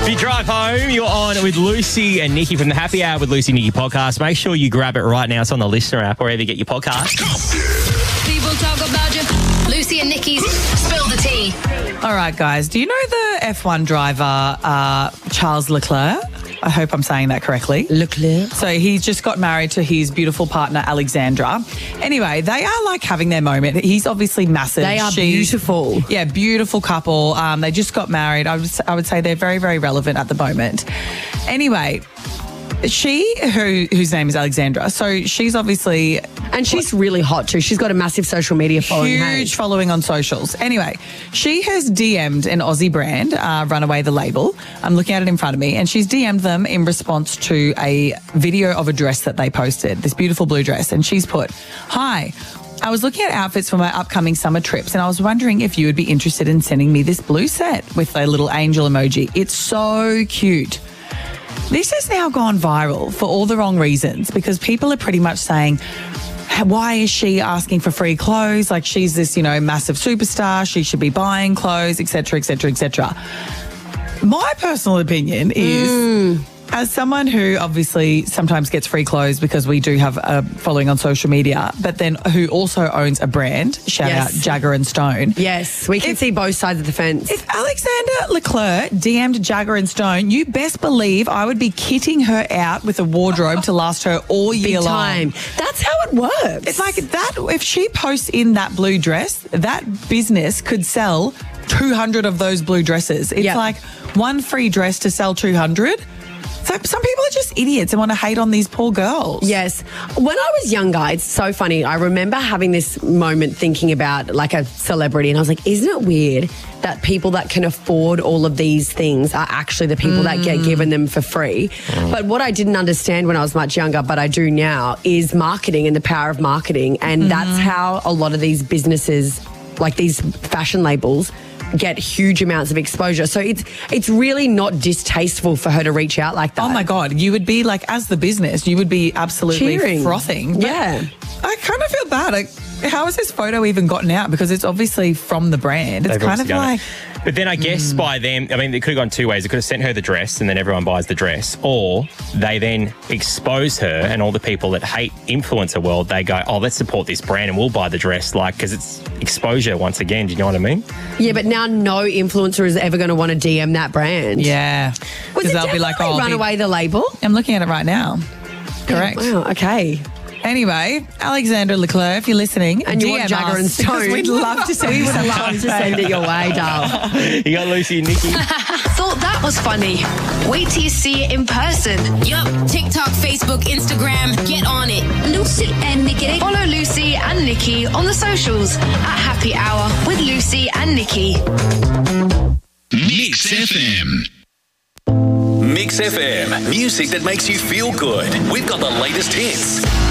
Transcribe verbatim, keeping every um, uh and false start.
If you drive home, you're on with Lucy and Nikki from the Happy Hour with Lucy and Nikki podcast. Make sure you grab it right now. It's on the Listener app, wherever you get your podcast. People talk about you. Lucy and Nikki's Spill the Tea. All right, guys. Do you know the F one driver, uh, Charles Leclerc? I hope I'm saying that correctly. Leclerc. So he just got married to his beautiful partner, Alexandra. Anyway, they are like having their moment. He's obviously massive. They are She- beautiful. Yeah, beautiful couple. Um, they just got married. I would, I would say they're very, very relevant at the moment. Anyway, she, who whose name is Alexandra, so she's obviously... And she's really hot too. She's got a massive social media following. Huge hey? following on socials. Anyway, she has D M'd an Aussie brand, uh, Runaway the label. I'm looking at it in front of me, and she's D M'd them in response to a video of a dress that they posted, this beautiful blue dress. And she's put, "Hi, I was looking at outfits for my upcoming summer trips, and I was wondering if you would be interested in sending me this blue set," with a little angel emoji. It's so cute. This has now gone viral for all the wrong reasons, because people are pretty much saying, why is she asking for free clothes? Like, she's this, you know, massive superstar. She should be buying clothes, et cetera, et cetera, et cetera. My personal opinion is, mm. as someone who obviously sometimes gets free clothes because we do have a following on social media, but then who also owns a brand, shout Yes. out Jagger and Stone. Yes, we can If- see both sides of the fence. If Alexander Leclerc D M'd Jagger and Stone, you best believe I would be kitting her out with a wardrobe to last her all year Big long. time. That's how it works. It's like that. If she posts in that blue dress, that business could sell two hundred of those blue dresses. It's Yep. like one free dress to sell two hundred. So some people are just idiots and want to hate on these poor girls. Yes. When I was younger, it's so funny. I remember having this moment thinking about like a celebrity, and I was like, isn't it weird that people that can afford all of these things are actually the people mm. that get given them for free? Mm. But what I didn't understand when I was much younger, but I do now, is marketing and the power of marketing. And mm. that's how a lot of these businesses, like these fashion labels, get huge amounts of exposure. So it's it's really not distasteful for her to reach out like that. Oh my God, you would be like, as the business, you would be absolutely Cheering. frothing. But yeah. I kind of feel bad. Like, how has this photo even gotten out? Because it's obviously from the brand. It's They've kind of obviously done like... it. But then I guess Mm. by them, I mean, it could have gone two ways. It could have sent her the dress and then everyone buys the dress, or they then expose her and all the people that hate influencer world, they go, oh, let's support this brand and we'll buy the dress, like, because it's exposure once again. Do you know what I mean? Yeah, but now no influencer is ever going to want to D M that brand. Yeah. Was Because it they'll be like, definitely oh, Runaway be- the label? I'm looking at it right now. Correct. Wow, okay. Anyway, Alexander Leclerc, if you're listening, And you D want M Jagger us, and Stone. because we'd love to see We you would some love to send it your way, Dal. You got Lucy and Nikki. Thought that was funny. Wait till you see it in person. Yup. TikTok, Facebook, Instagram. Get on it. Lucy and Nikki. Follow Lucy and Nikki on the socials at Happy Hour with Lucy and Nikki. Mix F M. Mix F M. Music that makes you feel good. We've got the latest hits.